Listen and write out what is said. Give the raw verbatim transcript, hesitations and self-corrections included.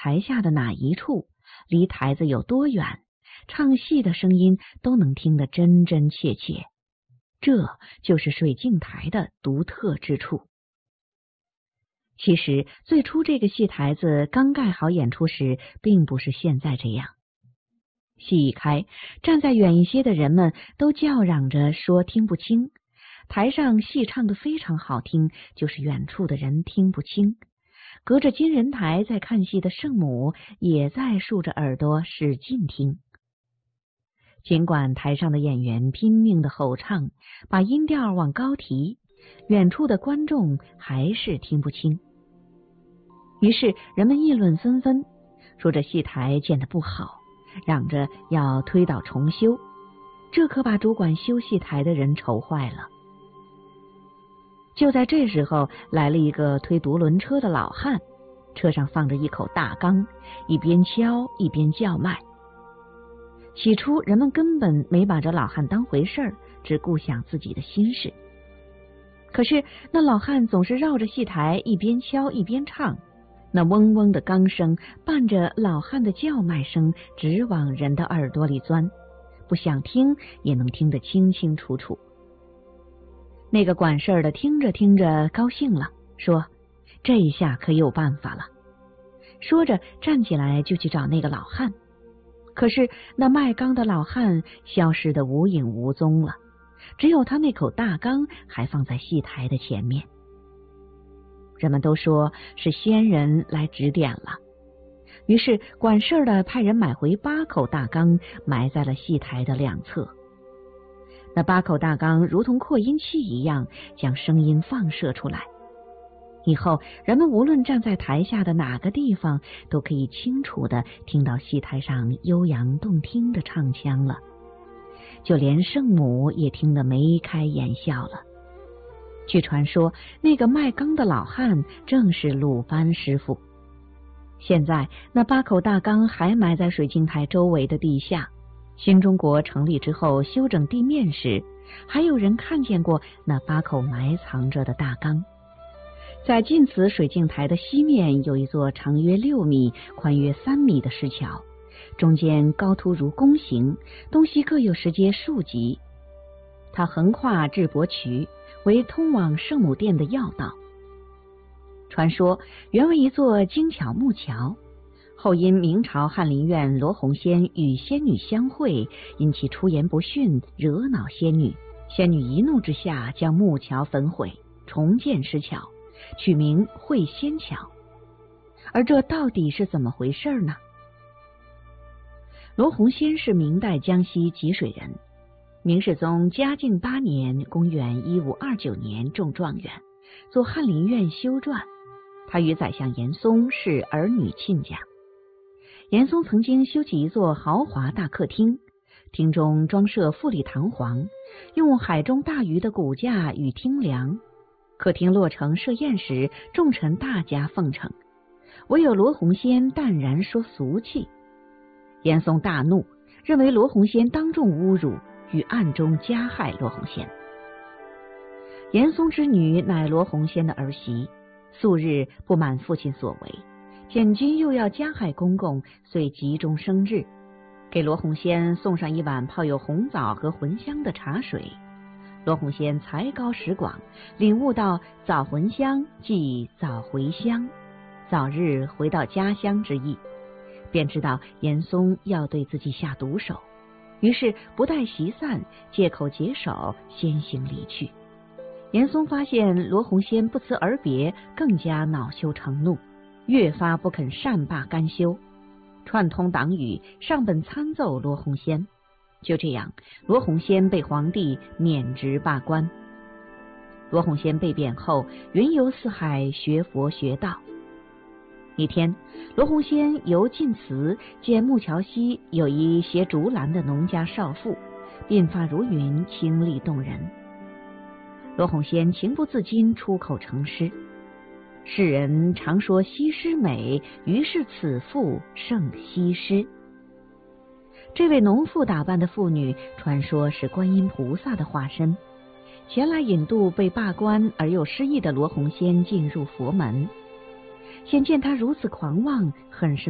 台下的哪一处，离台子有多远，唱戏的声音都能听得真真切切。这就是水镜台的独特之处。其实最初这个戏台子刚盖好演出时，并不是现在这样。戏一开，站在远一些的人们都叫嚷着说听不清，台上戏唱得非常好听，就是远处的人听不清。隔着金人台在看戏的圣母也在竖着耳朵使劲听。尽管台上的演员拼命的吼唱，把音调往高提，远处的观众还是听不清。于是人们议论纷纷，说这戏台建得不好，嚷着要推倒重修，这可把主管修戏台的人愁坏了。就在这时候，来了一个推独轮车的老汉，车上放着一口大缸，一边敲一边叫卖。起初人们根本没把这老汉当回事儿，只顾想自己的心事。可是那老汉总是绕着戏台一边敲一边唱，那嗡嗡的缸声伴着老汉的叫卖声，直往人的耳朵里钻，不想听也能听得清清楚楚。那个管事儿的听着听着高兴了，说这一下可有办法了。说着站起来就去找那个老汉。可是那卖缸的老汉消失得无影无踪了，只有他那口大缸还放在戏台的前面。人们都说是仙人来指点了，于是管事儿的派人买回八口大缸，埋在了戏台的两侧。那八口大缸如同扩音器一样，将声音放射出来。以后人们无论站在台下的哪个地方，都可以清楚地听到戏台上悠扬动听的唱腔了。就连圣母也听得眉开眼笑了。据传说，那个卖缸的老汉正是鲁班师傅。现在那八口大缸还埋在水镜台周围的地下。新中国成立之后修整地面时，还有人看见过那八口埋藏着的大缸。在晋祠水镜台的西面有一座长约六米、宽约三米的石桥，中间高凸如弓形，东西各有石阶数级。它横跨智伯渠，为通往圣母殿的要道。传说原为一座精巧木桥，后因明朝翰林院罗红仙与仙女相会，因其出言不逊，惹恼仙女，仙女一怒之下将木桥焚毁，重建石桥，取名会仙桥。而这到底是怎么回事呢？罗红仙是明代江西吉水人，明世宗嘉靖八年公元一五二九年中状元，做翰林院修撰。他与宰相严嵩是儿女亲家。严嵩曾经修起一座豪华大客厅，厅中装设富丽堂皇，用海中大鱼的骨架与厅梁。客厅落成设宴时，众臣大加奉承，唯有罗红仙淡然说俗气。严嵩大怒，认为罗红仙当众侮辱，与暗中加害罗红仙。严嵩之女乃罗红仙的儿媳，素日不满父亲所为，见君又要加害公公，遂急中生智，给罗红仙送上一碗泡有红枣和茴香的茶水。罗红仙才高识广，领悟到枣茴香即枣回乡，早日回到家乡之意，便知道严嵩要对自己下毒手，于是不待席散，借口解手，先行离去。严嵩发现罗红仙不辞而别，更加恼羞成怒，越发不肯善罢甘休，串通党羽，上本参奏罗红仙。就这样，罗红仙被皇帝免职罢官。罗红仙被贬后，云游四海，学佛学道。一天，罗红仙游晋祠，见木桥西有一携竹篮的农家少妇，鬓发如云，清丽动人。罗红仙情不自禁出口成诗：世人常说西施美，于是此妇胜西施。这位农妇打扮的妇女，传说是观音菩萨的化身，前来引渡被罢官而又失意的罗红仙进入佛门。先见她如此狂妄，很是